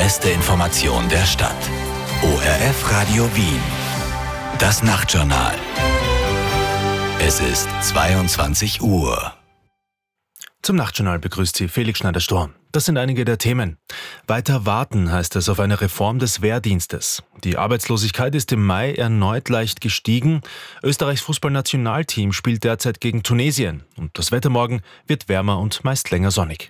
beste Information der Stadt. ORF Radio Wien. Das Nachtjournal. Es ist 22 Uhr. Zum Nachtjournal begrüßt Sie Felix Schneider-Storm. Das sind einige der Themen. Weiter warten heißt es auf eine Reform des Wehrdienstes. Die Arbeitslosigkeit ist im Mai erneut leicht gestiegen. Österreichs Fußballnationalteam spielt derzeit gegen Tunesien. Und das Wetter morgen wird wärmer und meist länger sonnig.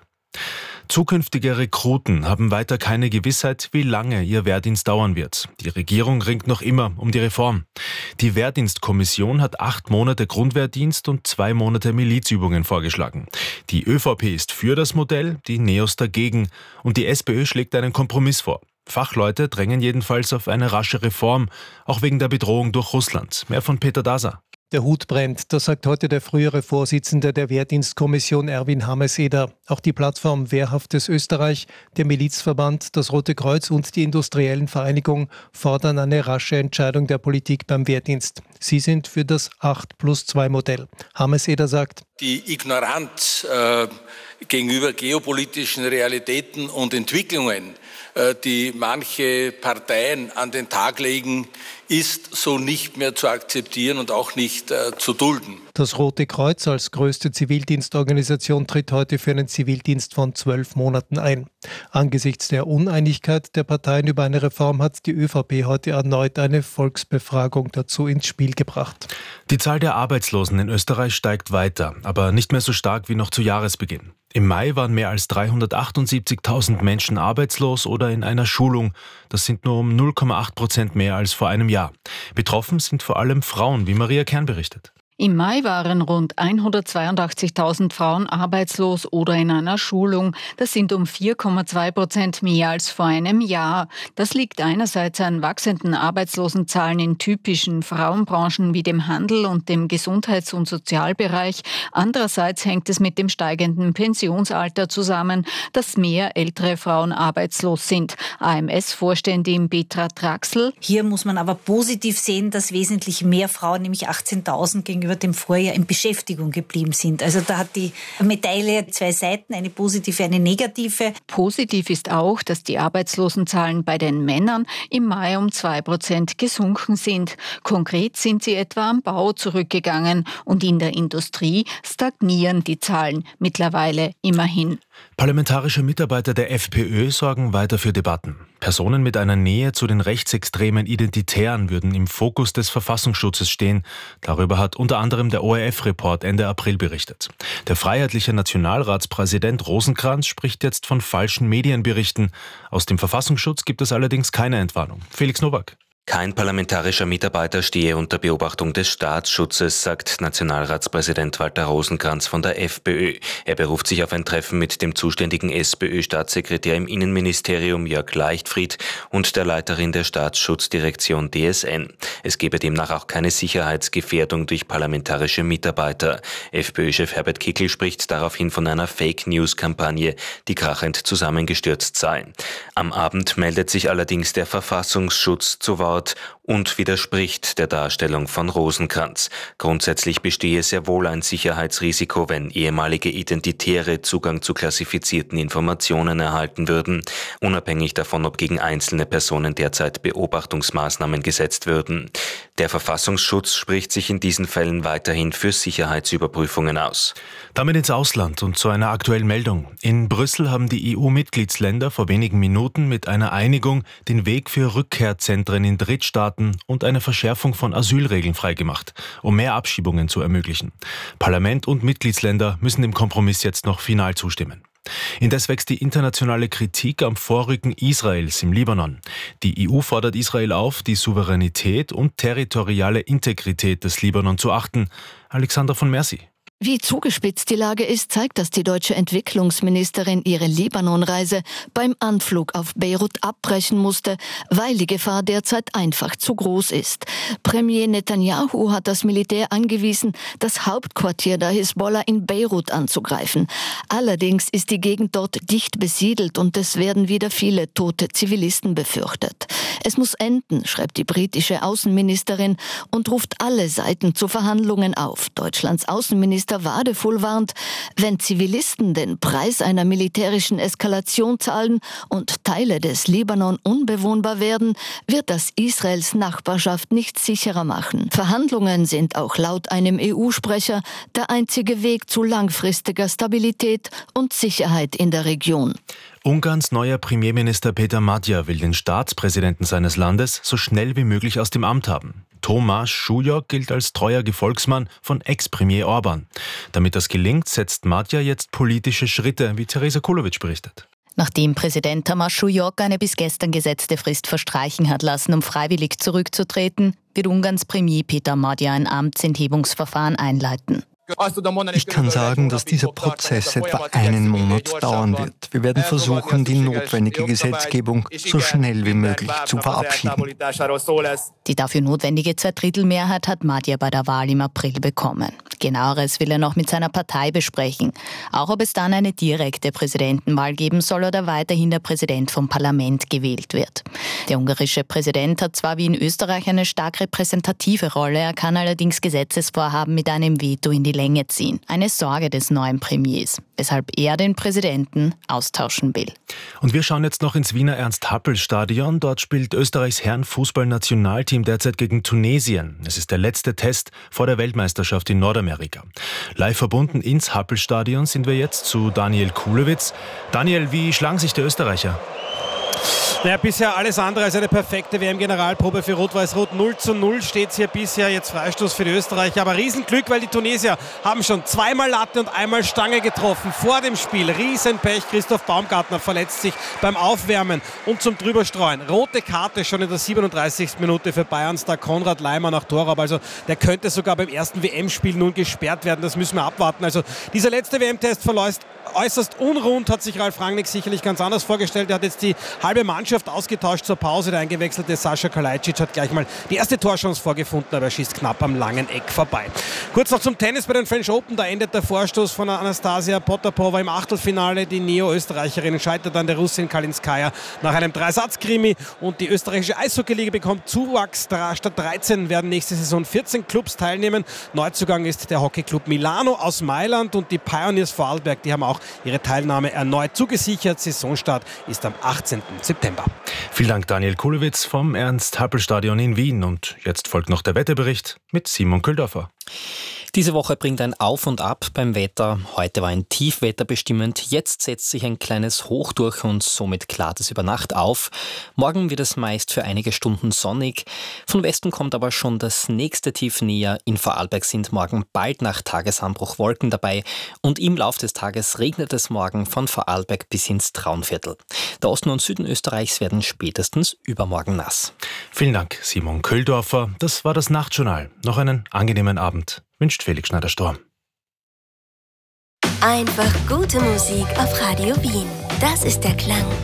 Zukünftige Rekruten haben weiter keine Gewissheit, wie lange ihr Wehrdienst dauern wird. Die Regierung ringt noch immer um die Reform. Die Wehrdienstkommission hat 8 Monate Grundwehrdienst und 2 Monate Milizübungen vorgeschlagen. Die ÖVP ist für das Modell, die NEOS dagegen und die SPÖ schlägt einen Kompromiss vor. Fachleute drängen jedenfalls auf eine rasche Reform, auch wegen der Bedrohung durch Russland. Mehr von Peter Daser. Der Hut brennt, das sagt heute der frühere Vorsitzende der Wehrdienstkommission Erwin Hammes-Eder. Auch die Plattform Wehrhaftes Österreich, der Milizverband, das Rote Kreuz und die Industriellen Vereinigung fordern eine rasche Entscheidung der Politik beim Wehrdienst. Sie sind für das 8+2-Modell. Hammes-Eder sagt: Die Ignoranz gegenüber geopolitischen Realitäten und Entwicklungen, die manche Parteien an den Tag legen, ist so nicht mehr zu akzeptieren und auch nicht zu dulden. Das Rote Kreuz als größte Zivildienstorganisation tritt heute für einen Zivildienst von 12 Monaten ein. Angesichts der Uneinigkeit der Parteien über eine Reform hat die ÖVP heute erneut eine Volksbefragung dazu ins Spiel gebracht. Die Zahl der Arbeitslosen in Österreich steigt weiter, aber nicht mehr so stark wie noch zu Jahresbeginn. Im Mai waren mehr als 378.000 Menschen arbeitslos oder in einer Schulung. Das sind nur um 0,8% mehr als vor einem Jahr. Betroffen sind vor allem Frauen, wie Maria Kern berichtet. Im Mai waren rund 182.000 Frauen arbeitslos oder in einer Schulung. Das sind um 4,2% mehr als vor einem Jahr. Das liegt einerseits an wachsenden Arbeitslosenzahlen in typischen Frauenbranchen wie dem Handel und dem Gesundheits- und Sozialbereich. Andererseits hängt es mit dem steigenden Pensionsalter zusammen, dass mehr ältere Frauen arbeitslos sind. AMS-Vorständin Petra Traxl: Hier muss man aber positiv sehen, dass wesentlich mehr Frauen, nämlich 18.000 gegenüber dem Vorjahr, in Beschäftigung geblieben sind. Also da hat die Medaille 2 Seiten, eine positive, eine negative. Positiv ist auch, dass die Arbeitslosenzahlen bei den Männern im Mai um 2% gesunken sind. Konkret sind sie etwa am Bau zurückgegangen und in der Industrie stagnieren die Zahlen mittlerweile immerhin. Parlamentarische Mitarbeiter der FPÖ sorgen weiter für Debatten. Personen mit einer Nähe zu den rechtsextremen Identitären würden im Fokus des Verfassungsschutzes stehen. Darüber hat unter anderem der ORF-Report Ende April berichtet. Der freiheitliche Nationalratspräsident Rosenkranz spricht jetzt von falschen Medienberichten. Aus dem Verfassungsschutz gibt es allerdings keine Entwarnung. Felix Nowak. Kein parlamentarischer Mitarbeiter stehe unter Beobachtung des Staatsschutzes, sagt Nationalratspräsident Walter Rosenkranz von der FPÖ. Er beruft sich auf ein Treffen mit dem zuständigen SPÖ-Staatssekretär im Innenministerium Jörg Leichtfried und der Leiterin der Staatsschutzdirektion DSN. Es gebe demnach auch keine Sicherheitsgefährdung durch parlamentarische Mitarbeiter. FPÖ-Chef Herbert Kickl spricht daraufhin von einer Fake-News-Kampagne, die krachend zusammengestürzt sei. Am Abend meldet sich allerdings der Verfassungsschutz zu Wort und widerspricht der Darstellung von Rosenkranz. Grundsätzlich bestehe sehr wohl ein Sicherheitsrisiko, wenn ehemalige Identitäre Zugang zu klassifizierten Informationen erhalten würden, unabhängig davon, ob gegen einzelne Personen derzeit Beobachtungsmaßnahmen gesetzt würden. Der Verfassungsschutz spricht sich in diesen Fällen weiterhin für Sicherheitsüberprüfungen aus. Damit ins Ausland und zu einer aktuellen Meldung. In Brüssel haben die EU-Mitgliedsländer vor wenigen Minuten mit einer Einigung den Weg für Rückkehrzentren in Drittstaaten und eine Verschärfung von Asylregeln freigemacht, um mehr Abschiebungen zu ermöglichen. Parlament und Mitgliedsländer müssen dem Kompromiss jetzt noch final zustimmen. Indes wächst die internationale Kritik am Vorrücken Israels im Libanon. Die EU fordert Israel auf, die Souveränität und territoriale Integrität des Libanon zu achten. Alexander von Mercy. Wie zugespitzt die Lage ist, zeigt, dass die deutsche Entwicklungsministerin ihre Libanon-Reise beim Anflug auf Beirut abbrechen musste, weil die Gefahr derzeit einfach zu groß ist. Premier Netanyahu hat das Militär angewiesen, das Hauptquartier der Hisbollah in Beirut anzugreifen. Allerdings ist die Gegend dort dicht besiedelt und es werden wieder viele tote Zivilisten befürchtet. Es muss enden, schreibt die britische Außenministerin und ruft alle Seiten zu Verhandlungen auf. Deutschlands Außenministerin Premierminister Wadefull warnt, wenn Zivilisten den Preis einer militärischen Eskalation zahlen und Teile des Libanon unbewohnbar werden, wird das Israels Nachbarschaft nicht sicherer machen. Verhandlungen sind auch laut einem EU-Sprecher der einzige Weg zu langfristiger Stabilität und Sicherheit in der Region. Ungarns neuer Premierminister Peter Magyar will den Staatspräsidenten seines Landes so schnell wie möglich aus dem Amt haben. Tomáš Šujok gilt als treuer Gefolgsmann von Ex-Premier Orban. Damit das gelingt, setzt Magyar jetzt politische Schritte, wie Theresa Kulowitsch berichtet. Nachdem Präsident Tomáš Šujok eine bis gestern gesetzte Frist verstreichen hat lassen, um freiwillig zurückzutreten, wird Ungarns Premier Peter Magyar ein Amtsenthebungsverfahren einleiten. Ich kann sagen, dass dieser Prozess etwa einen Monat dauern wird. Wir werden versuchen, die notwendige Gesetzgebung so schnell wie möglich zu verabschieden. Die dafür notwendige Zweidrittelmehrheit hat Magyar bei der Wahl im April bekommen. Genaueres will er noch mit seiner Partei besprechen. Auch ob es dann eine direkte Präsidentenwahl geben soll oder weiterhin der Präsident vom Parlament gewählt wird. Der ungarische Präsident hat zwar wie in Österreich eine stark repräsentative Rolle, er kann allerdings Gesetzesvorhaben mit einem Veto in die Länge ziehen. Eine Sorge des neuen Premiers, weshalb er den Präsidenten austauschen will. Und wir schauen jetzt noch ins Wiener Ernst-Happel-Stadion. Dort spielt Österreichs Herren-Fußball-Nationalteam derzeit gegen Tunesien. Es ist der letzte Test vor der Weltmeisterschaft in Nordamerika. Live verbunden ins Happel-Stadion sind wir jetzt zu Daniel Kulowitz. Daniel, wie schlagen sich die Österreicher? Naja, bisher alles andere als eine perfekte WM-Generalprobe für Rot-Weiß-Rot. 0:0 steht es hier bisher, jetzt Freistoß für die Österreicher. Aber Riesenglück, weil die Tunesier haben schon zweimal Latte und einmal Stange getroffen vor dem Spiel. Riesenpech, Christoph Baumgartner verletzt sich beim Aufwärmen und zum Drüberstreuen. Rote Karte schon in der 37. Minute für Bayerns-Star Konrad Laimer nach Torraub. Also der könnte sogar beim ersten WM-Spiel nun gesperrt werden. Das müssen wir abwarten. Also dieser letzte WM-Test verläuft äußerst unrund, hat sich Ralf Rangnick sicherlich ganz anders vorgestellt. Er hat jetzt die halbe Mannschaft ausgetauscht zur Pause. Der eingewechselte Sascha Kalajdzic hat gleich mal die erste Torchance vorgefunden, aber er schießt knapp am langen Eck vorbei. Kurz noch zum Tennis bei den French Open. Da endet der Vorstoß von Anastasia Potapova im Achtelfinale. Die Neo-Österreicherin scheitert an der Russin Kalinskaya nach einem Dreisatz-Krimi. Und die österreichische Eishockey-Liga bekommt Zuwachs. Statt 13 werden nächste Saison 14 Clubs teilnehmen. Neuzugang ist der Hockeyclub Milano aus Mailand und die Pioneers Vorarlberg, die haben auch ihre Teilnahme erneut zugesichert. Saisonstart ist am 18. September. Vielen Dank, Daniel Kulowitz vom Ernst-Happel-Stadion in Wien. Und jetzt folgt noch der Wetterbericht mit Simon Kühldorfer. Diese Woche bringt ein Auf und Ab beim Wetter. Heute war ein Tiefwetter bestimmend. Jetzt setzt sich ein kleines Hoch durch und somit klart es über Nacht auf. Morgen wird es meist für einige Stunden sonnig. Von Westen kommt aber schon das nächste Tief näher. In Vorarlberg sind morgen bald nach Tagesanbruch Wolken dabei. Und im Lauf des Tages regnet es morgen von Vorarlberg bis ins Traunviertel. Der Osten und Süden Österreichs werden spätestens übermorgen nass. Vielen Dank, Simon Kühldorfer. Das war das Nachtjournal. Noch einen angenehmen Abend. Wünscht Felix Schneider-Storm. Einfach gute Musik auf Radio Wien. Das ist der Klang